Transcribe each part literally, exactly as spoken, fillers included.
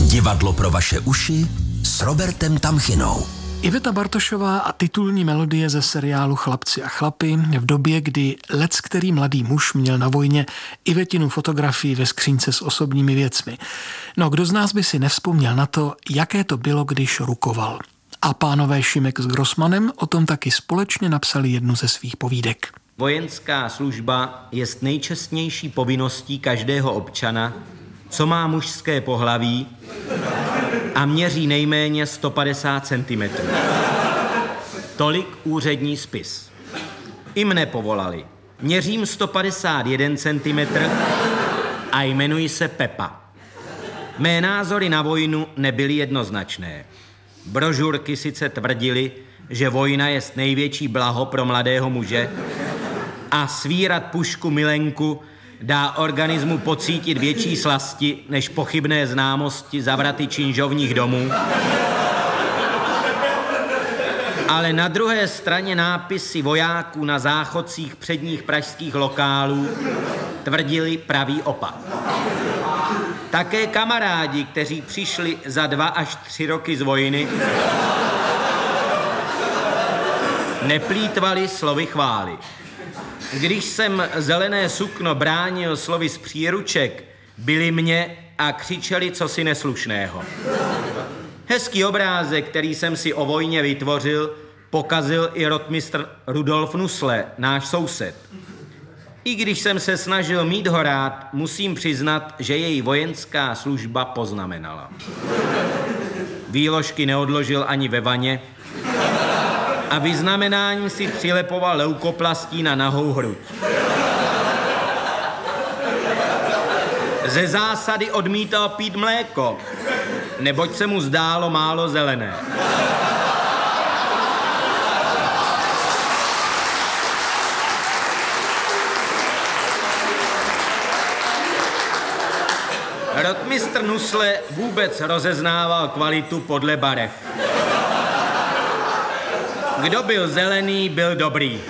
Divadlo pro vaše uši s Robertem Tamchinou. Iveta Bartošová a titulní melodie ze seriálu Chlapci a chlapy v době, kdy leckterý mladý muž měl na vojně Ivetinu fotografii ve skřínce s osobními věcmi. No, kdo z nás by si nevzpomněl na to, jaké to bylo, když rukoval. A pánové Šimek s Grossmanem o tom taky společně napsali jednu ze svých povídek. Vojenská služba je nejčestnější povinností každého občana, co má mužské pohlaví a měří nejméně sto padesát centimetrů. Tolik úřední spis. I mne povolali. Měřím sto padesát jeden centimetrů a jmenuji se Pepa. Mé názory na vojnu nebyly jednoznačné. Brožurky sice tvrdily, že vojna je největší blaho pro mladého muže a svírat pušku milenku dá organismu pocítit větší slasti než pochybné známosti zavraty činžovních domů. Ale na druhé straně nápisy vojáků na záchodcích předních pražských lokálů tvrdili pravý opak. Také kamarádi, kteří přišli za dva až tři roky z vojny, neplýtvali slovy chvály. Když jsem zelené sukno bránil slovy z příruček, byli mě a křičeli cosi neslušného. Hezký obrázek, který jsem si o vojně vytvořil, pokazil i rotmistr Rudolf Nusle, náš soused. I když jsem se snažil mít ho rád, musím přiznat, že její vojenská služba poznamenala. Výložky neodložil ani ve vaně a vyznamenání si přilepoval leukoplastí na nahou hruď. Ze zásady odmítal pít mléko, neboť se mu zdálo málo zelené. Rotmistr Nusle vůbec rozeznával kvalitu podle barev. Kdo byl zelený, byl dobrý.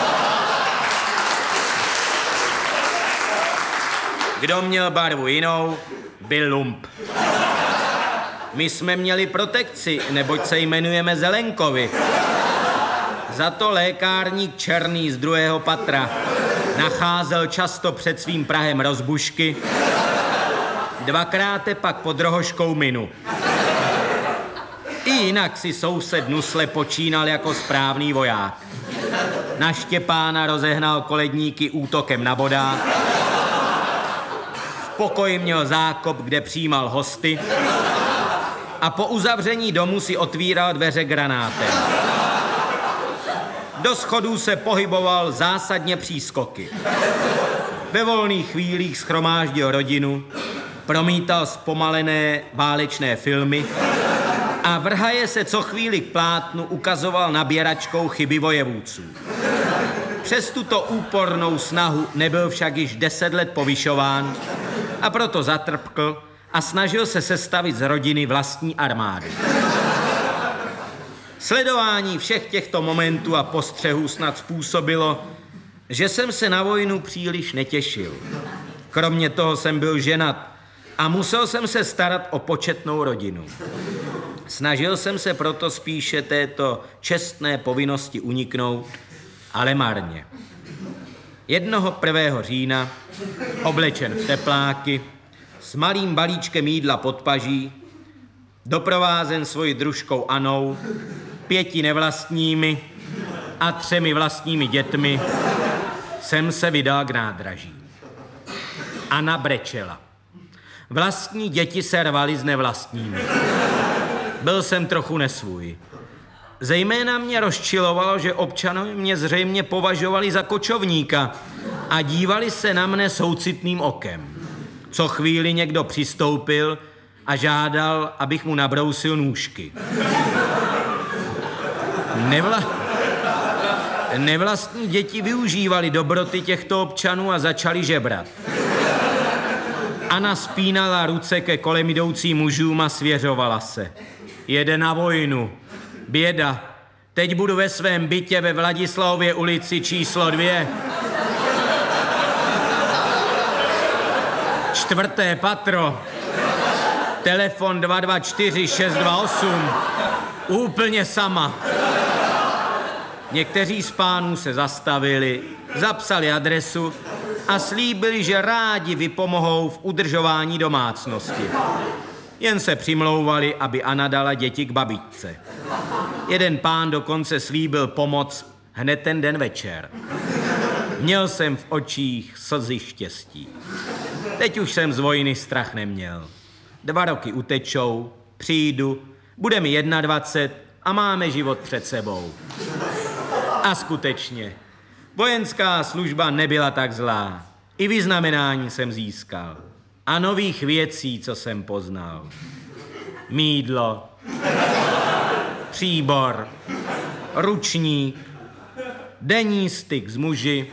Kdo měl barvu jinou, byl lump. My jsme měli protekci, neboť se jmenujeme Zelenkovi. Za to lékárník Černý z druhého patra nacházel často před svým prahem rozbušky, dvakrát pak pod rohoškou minu. I jinak si soused Nusle počínal jako správný voják. Na Štěpána rozehnal koledníky útokem na bodách, v pokoji měl zákop, kde přijímal hosty a po uzavření domu si otvíral dveře granátem. Do schodů se pohyboval zásadně přískoky. Ve volných chvílích shromáždil rodinu, promítal zpomalené válečné filmy a vrhaje se co chvíli k plátnu ukazoval naběračkou chyby vojevůdců. Přes tuto úpornou snahu nebyl však již deset let povyšován a proto zatrpkl a snažil se sestavit z rodiny vlastní armádu. Sledování všech těchto momentů a postřehů snad způsobilo, že jsem se na vojnu příliš netěšil. Kromě toho jsem byl ženat a musel jsem se starat o početnou rodinu. Snažil jsem se proto spíše této čestné povinnosti uniknout, ale marně. Jednoho prvého října, oblečen v tepláky, s malým balíčkem jídla pod paží, doprovázen svojí družkou Anou, pěti nevlastními a třemi vlastními dětmi, jsem se vydal k nádraží. Anna brečela. Vlastní děti se rvaly s nevlastními. Byl jsem trochu nesvůj. Zejména mě rozčilovalo, že občané mě zřejmě považovali za kočovníka a dívali se na mne soucitným okem. Co chvíli někdo přistoupil a žádal, abych mu nabrousil nůžky. Nevla... Nevlastní děti využívali dobroty těchto občanů a začali žebrat. Anna spínala ruce ke kolem jdoucím mužům a svěřovala se. Jede na vojnu. Běda. Teď budu ve svém bytě ve Vladislavově ulici číslo dvě. Čtvrté patro. telefon dva dva čtyři šest dva osm, úplně sama. Někteří z pánů se zastavili, zapsali adresu a slíbili, že rádi vypomohou v udržování domácnosti. Jen se přimlouvali, aby Anna dala děti k babičce. Jeden pán dokonce slíbil pomoc hned ten den večer. Měl jsem v očích slzy štěstí. Teď už jsem z vojny strach neměl. Dva roky utečou, přijdu, bude mi dvacet jedna a máme život před sebou. A skutečně, vojenská služba nebyla tak zlá. I vyznamenání jsem získal. A nových věcí, co jsem poznal. Mýdlo, příbor, ručník, denní styk s muži,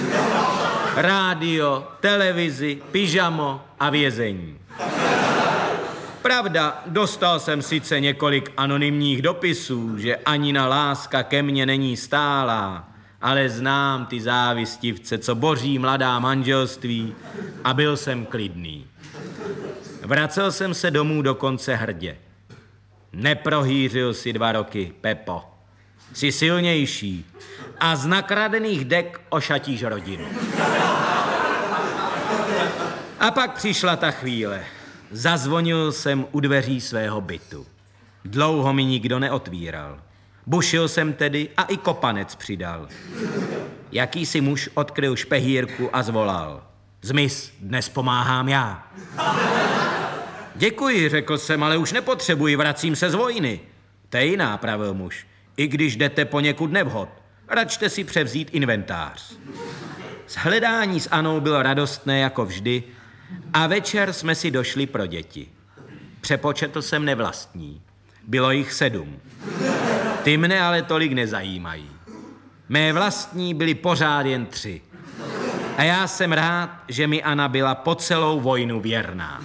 rádio, televizi, pyžamo a vězení. Pravda, dostal jsem sice několik anonymních dopisů, že Anina láska ke mně není stálá, ale znám ty závistivce, co boří mladá manželství a byl jsem klidný. Vracel jsem se domů dokonce hrdě. Neprohýřil si dva roky, Pepo. Jsi silnější a z nakradených dek ošatíš rodinu. A pak přišla ta chvíle. Zazvonil jsem u dveří svého bytu. Dlouho mi nikdo neotvíral. Bušil jsem tedy a i kopanec přidal. Jakýsi muž odkryl špehírku a zvolal. Zmiz, dnes pomáhám já. Děkuji, řekl jsem, ale už nepotřebuji, vracím se z vojny. To je jiná, pravil muž. I když jdete poněkud nevhod, račte si převzít inventář. Shledání s Anou bylo radostné jako vždy a večer jsme si došli pro děti. Přepočetl jsem nevlastní. Bylo jich sedm. Ty mne ale tolik nezajímají. Mé vlastní byly pořád jen tři. A já jsem rád, že mi Anna byla po celou vojnu věrná.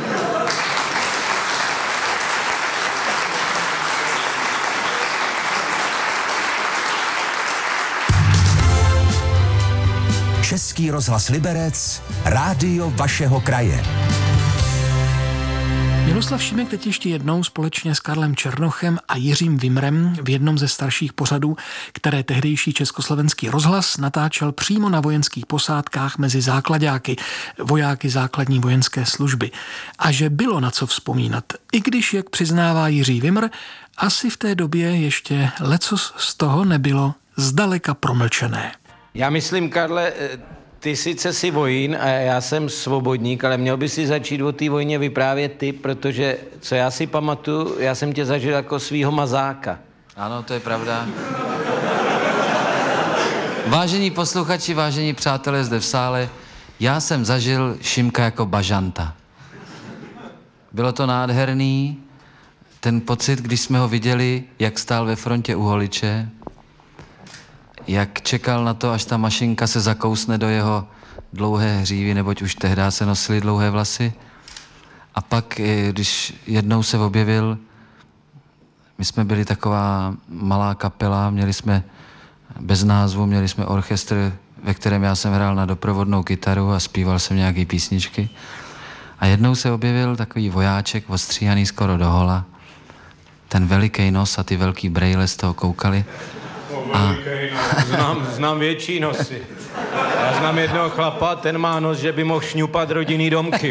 Český rozhlas Liberec, rádio vašeho kraje. Miroslav Šimek teď ještě jednou společně s Karlem Černochem a Jiřím Vimrem v jednom ze starších pořadů, které tehdejší Československý rozhlas natáčel přímo na vojenských posádkách mezi záklaďáky, vojáky základní vojenské služby. A že bylo na co vzpomínat, i když, jak přiznává Jiří Vimr, asi v té době ještě lecos z toho nebylo zdaleka promlčené. Já myslím, Karle, ty sice jsi vojín a já jsem svobodník, ale měl by si začít o té vojně vyprávět ty, protože, co já si pamatuju, já jsem tě zažil jako svýho mazáka. Ano, to je pravda. Vážení posluchači, vážení přátelé zde v sále, já jsem zažil Šimka jako bažanta. Bylo to nádherný, ten pocit, když jsme ho viděli, jak stál ve frontě u Holiče, jak čekal na to, až ta mašinka se zakousne do jeho dlouhé hřívy, neboť už tehdy se nosily dlouhé vlasy. A pak, když jednou se objevil, my jsme byli taková malá kapela, měli jsme bez názvu, měli jsme orchestr, ve kterém já jsem hrál na doprovodnou kytaru a zpíval jsem nějaký písničky. A jednou se objevil takový vojáček, odstříhaný skoro do hola. Ten veliký nos a ty velký brejle z toho koukali. A... Znám, znám větší nosy. Já znám jednoho chlapa, ten má nos, že by mohl šňupat rodinný domky.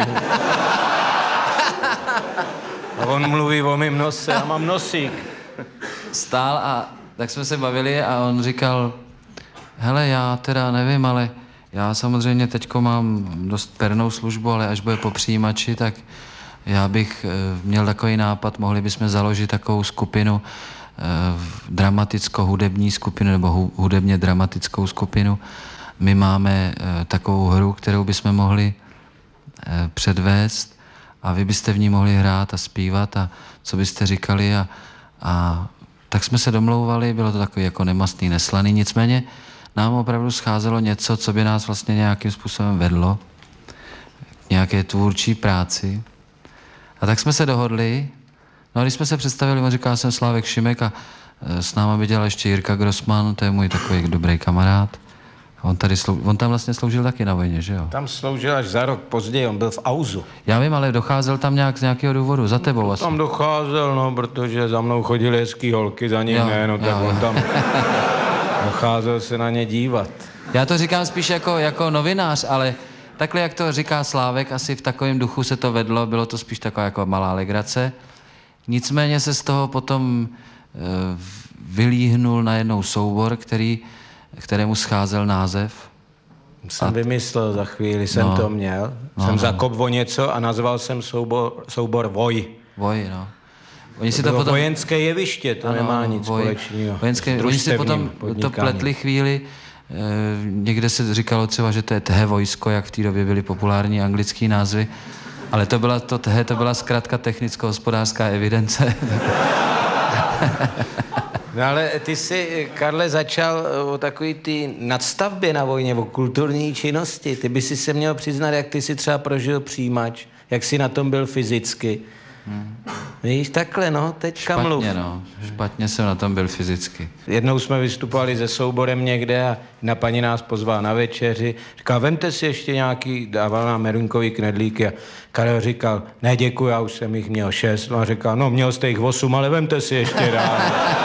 A on mluví o mým nose, já mám nosík. Stál a tak jsme se bavili a on říkal, hele, já teda nevím, ale já samozřejmě teďko mám dost pernou službu, ale až bude po přijímači, tak já bych měl takový nápad, mohli bychom založit takovou skupinu, dramaticko-hudební skupinu nebo hudebně dramatickou skupinu. My máme takovou hru, kterou bychom mohli předvést a vy byste v ní mohli hrát a zpívat a co byste říkali a, a tak jsme se domlouvali, bylo to takový jako nemastný, neslaný, nicméně nám opravdu scházelo něco, co by nás vlastně nějakým způsobem vedlo k nějaké tvůrčí práci. A tak jsme se dohodli. No a když jsme se představili, on říká, jsem Slávek Šimek a s náma by dělal ještě Jirka Grossman, to je můj takový dobrý kamarád. On, tady slou, on tam vlastně sloužil taky na vojně, že jo? Tam sloužil až za rok později, on byl v Auzu. Já vím, ale docházel tam nějak z nějakého důvodu, za tebou asi. Tam docházel, no, protože za mnou chodily hezký holky, za ním jo, ne, no, tak jo, on jo. tam docházel se na ně dívat. Já to říkám spíš jako, jako novinář, ale takhle, jak to říká Slávek, asi v takovém duchu se to vedlo, bylo to spíš taková jako malá legrace. Nicméně se z toho potom e, vylíhnul najednou soubor, který, kterému scházel název. Jsem a... vymyslel za chvíli, jsem no, to měl. No, jsem no. zakop o něco a nazval jsem soubor, soubor Voj. Voj, no. Oni to si bylo to potom... vojenské jeviště, to ano, nemá nic voj... společného. Vojenské... Oni si potom to pletli chvíli, e, někde se říkalo třeba, že to je Tehe vojsko, jak v té době byly populární anglické názvy, ale to byla to Tehe, to byla zkrátka technicko-hospodářská evidence. No ale ty jsi, Karle, začal o takový ty nadstavbě na vojně, o kulturní činnosti. Ty by si se měl přiznat, jak ty si třeba prožil přijímač, jak jsi na tom byl fyzicky. Hmm. Víš, takhle, no, teďka Špatně, mluv. no. Špatně jsem na tom byl fyzicky. Jednou jsme vystupovali se souborem někde a na paní nás pozval na večeři. Říkal, vemte si ještě nějaký, dával nám merunkový knedlíky a Karel říkal, ne děkuji, já už jsem jich měl šest. No a říkal, no měl jste jich osm, ale vemte si ještě dál.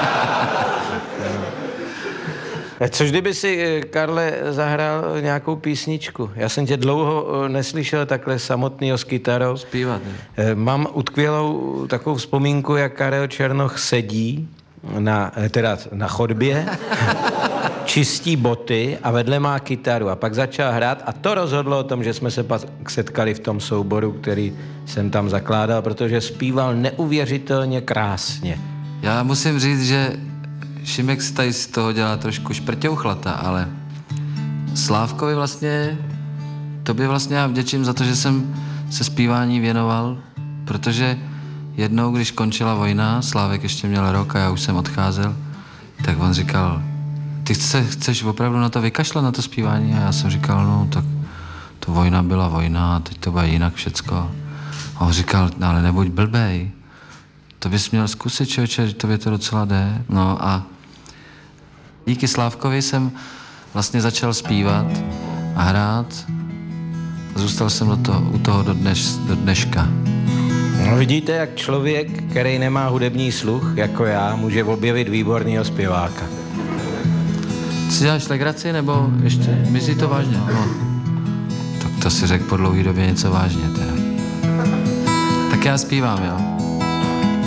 Což kdyby si, Karle, zahrál nějakou písničku? Já jsem tě dlouho neslyšel takhle samotnýho s kytarou. Zpívat, ne? Mám utkvělou takovou vzpomínku, jak Karel Černoch sedí na, teda na chodbě, čistí boty a vedle má kytaru. A pak začal hrát a to rozhodlo o tom, že jsme se pak setkali v tom souboru, který jsem tam zakládal, protože zpíval neuvěřitelně krásně. Já musím říct, že Šimek si tady z toho dělá trošku šprťouchlata, ale Slávkovi vlastně, tobě vlastně já vděčím za to, že jsem se zpívání věnoval, protože jednou, když končila vojna, Slávek ještě měl rok a já už jsem odcházel, tak on říkal, ty se chceš opravdu na to vykašlat, na to zpívání? A já jsem říkal, no tak to vojna byla vojna a teď to bude jinak všecko. A on říkal, no, ale nebuď blbej, to bys měl zkusit, člověče, že tobě to docela jde. No a díky Slávkovi jsem vlastně začal zpívat a hrát. Zůstal jsem do toho, u toho do, dneš, do dneška. No vidíte, jak člověk, který nemá hudební sluch, jako já, může objevit výborného zpěváka. Si děláš legraci, nebo ještě myslí to vážně? No. Tak to si řekl po dlouhé době něco vážně teda. Tak já zpívám, jo.